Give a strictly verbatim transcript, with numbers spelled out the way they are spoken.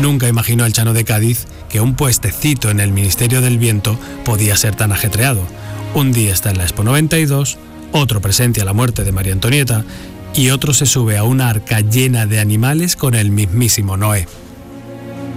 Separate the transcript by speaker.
Speaker 1: Nunca imaginó el Chano de Cádiz que un puestecito en el Ministerio del Viento podía ser tan ajetreado. Un día está en la Expo noventa y dos, otro presencia la muerte de María Antonieta y otro se sube a una arca llena de animales con el mismísimo Noé.